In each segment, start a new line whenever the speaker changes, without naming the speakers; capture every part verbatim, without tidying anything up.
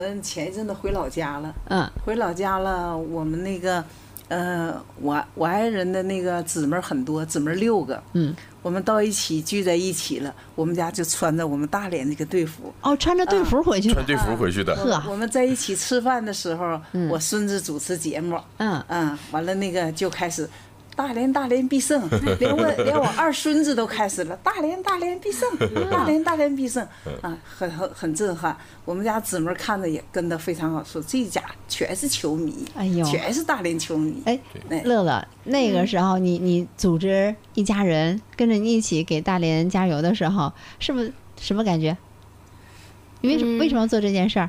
嗯，前一阵子回老家了，
嗯，
回老家了，我们那个，呃，我我爱人的那个姊妹很多，姊妹六个，
嗯，
我们到一起聚在一起了，我们家就穿着我们大连那个队服，
哦，穿着队服回去的，
穿队服回去的。
啊、我们在一起吃饭的时候，
嗯、
我孙子主持节目，
嗯
嗯，完了那个就开始。大连大连必胜，连我连我二孙子都开始了。大连大连必胜，大连大连必胜啊，很很很震撼。我们家姊妹看着也跟得非常好，说这家全是球迷，
哎呦，
全是大连球迷。
哎，乐乐，那个时候你你组织一家人跟着你一起给大连加油的时候，是不是什么感觉？你为什么、嗯、为什么做这件事儿？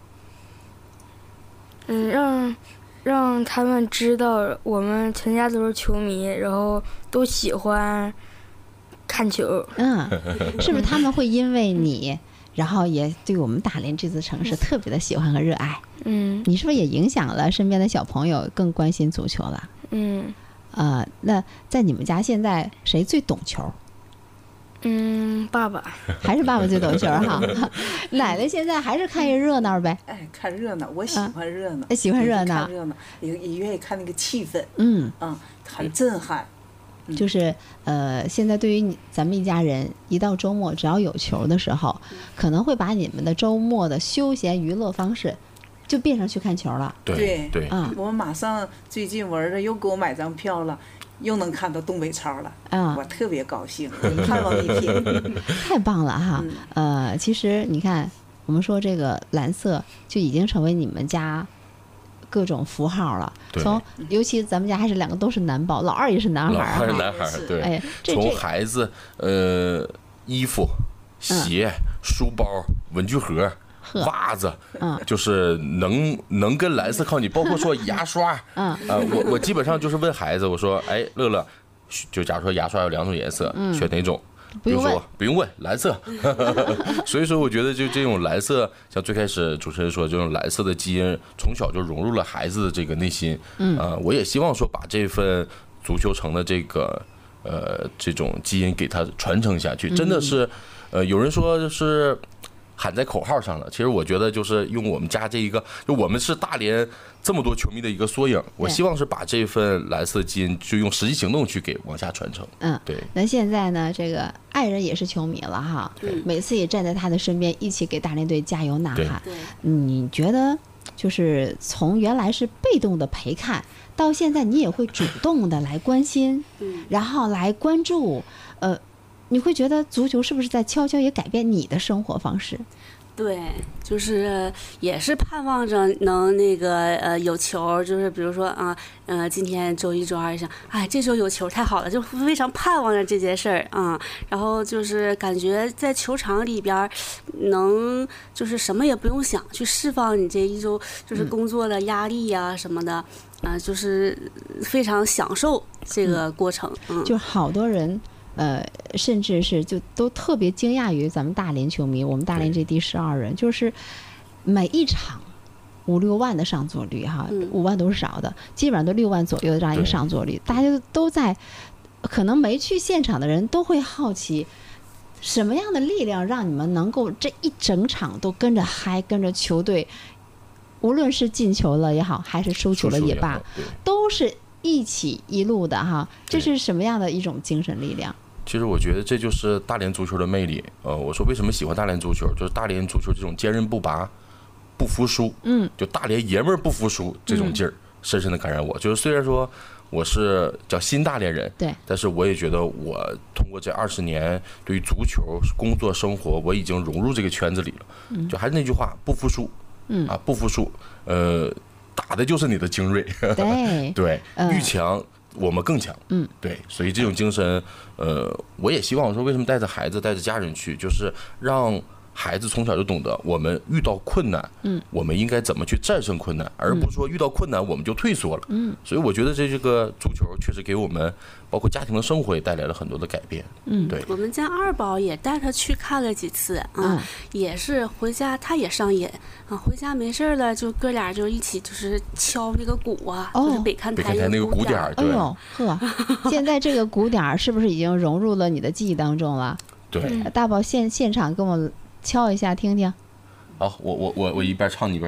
嗯，让。让他们知道我们全家都是球迷，然后都喜欢看球。
嗯，是不是他们会因为你，然后也对我们大连这座城市特别的喜欢和热爱？
嗯，
你是不是也影响了身边的小朋友更关心足球了？
嗯，
呃，那在你们家现在谁最懂球？
嗯，爸爸
还是爸爸最懂球哈。奶奶现在还是看热闹呗。
哎，看热闹，我喜欢热闹，
啊、喜欢热闹，
看热闹，也也愿意看那个气氛。
嗯
嗯，很震撼。
嗯、就是呃，现在对于你咱们一家人，一到周末只要有球的时候，嗯、可能会把你们的周末的休闲娱乐方式就变成去看球了。
对
对
啊、
嗯，我马上最近我儿子又给我买张票了。又能看到东北超了，
啊、
我特别高兴，盼望一天，
太棒了哈！嗯、呃，其实你看，我们说这个蓝色就已经成为你们家各种符号了。从尤其咱们家还是两个都是男宝，老二也是男孩，
老二是男孩，对。
哎，
从孩子呃衣服、鞋、嗯、书包、文具盒。袜子，
嗯，
就是能能跟蓝色靠近，包括说牙刷，
嗯，
啊、呃，我我基本上就是问孩子，我说，哎，乐乐，就假如说牙刷有两种颜色，
嗯、
选哪种？比如说不用问，蓝色。所以说，我觉得就这种蓝色，像最开始主持人说，这种蓝色的基因从小就融入了孩子的这个内心，
嗯，
啊、呃，我也希望说把这份足球城的这个呃这种基因给它传承下去，真的是，呃，有人说就是。喊在口号上了，其实我觉得就是用我们家这一个，就我们是大连这么多球迷的一个缩影。我希望是把这份蓝色基因就用实际行动去给往下传承。
嗯，
对。
那现在呢，这个爱人也是球迷了哈，每次也站在他的身边，一起给大连队加油呐喊。
对，
你觉得就是从原来是被动的陪看，到现在你也会主动的来关心，
嗯，
然后来关注，呃。你会觉得足球是不是在悄悄也改变你的生活方式？
对，就是也是盼望着能那个呃有球，就是比如说啊呃今天周一周二想，哎这周有球太好了，就非常盼望着这件事儿啊。然后就是感觉在球场里边能就是什么也不用想，去释放你这一周就是工作的压力呀、啊、什么的，啊、呃、就是非常享受这个过程。嗯，
就好多人。呃，甚至是就都特别惊讶于咱们大连球迷，我们大连这第十二人，就是每一场五六万的上座率哈，五万都是少的，基本上都六万左右的这样一个上座率，大家都在，可能没去现场的人都会好奇，什么样的力量让你们能够这一整场都跟着嗨，跟着球队，无论是进球了也好，还是输球了也罢，都是一起一路的哈，这是什么样的一种精神力量？
其实我觉得这就是大连足球的魅力。呃，我说为什么喜欢大连足球，就是大连足球这种坚韧不拔、不服输，
嗯，
就大连爷们儿不服输这种劲儿，深深的感染我。就是虽然说我是叫新大连人，
对，
但是我也觉得我通过这二十年对于足球工作生活，我已经融入这个圈子里了。嗯，就还是那句话，不服输，
嗯
啊，不服输，呃，打的就是你的精锐，
对
对，
呃、
愈强。我们更强，
嗯，
对，所以这种精神，呃，我也希望说，为什么带着孩子、带着家人去，就是让孩子从小就懂得，我们遇到困难，
嗯，
我们应该怎么去战胜困难，而不是说遇到困难我们就退缩了，
嗯，
所以我觉得这这个足球确实给我们，包括家庭的生活也带来了很多的改变，
嗯，
对。
我们家二宝也带他去看了几次啊，
嗯、
也是回家他也上瘾啊，回家没事了就哥俩就一起就是敲那个鼓啊，
哦、
就是北看台
那个鼓点儿，
哎呦呵，现在这个鼓点儿是不是已经融入了你的记忆当中了？
对，
大宝现现场跟我敲一下听听。
好，我我我我一边唱一边